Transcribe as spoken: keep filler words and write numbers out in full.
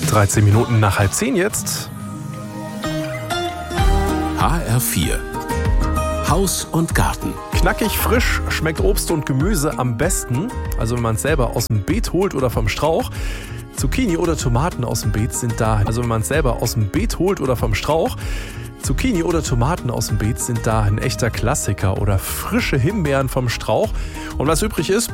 dreizehn Minuten nach halb zehn jetzt. H R vier Haus und Garten. Knackig frisch schmeckt Obst und Gemüse am besten, also wenn man es selber aus dem Beet holt oder vom Strauch. Zucchini oder Tomaten aus dem Beet sind da, also wenn man es selber aus dem Beet holt oder vom Strauch. Zucchini oder Tomaten aus dem Beet sind da ein echter Klassiker oder frische Himbeeren vom Strauch. Und was übrig ist,